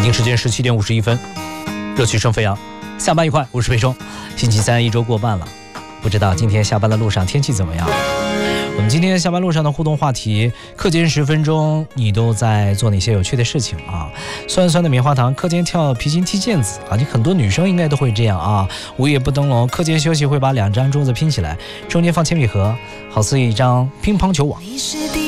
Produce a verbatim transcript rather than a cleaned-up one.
京时间十七点五十一分，热气声飞扬，下班愉快，我是裴松。星期三一周过半了，不知道今天下班的路上天气怎么样？我们今天下班路上的互动话题，课间十分钟你都在做哪些有趣的事情啊？酸酸的棉花糖，课间跳皮筋踢毽子啊，你很多女生应该都会这样啊。午夜不灯笼，课间休息会把两张桌子拼起来，中间放铅笔盒，好似一张乒乓球网。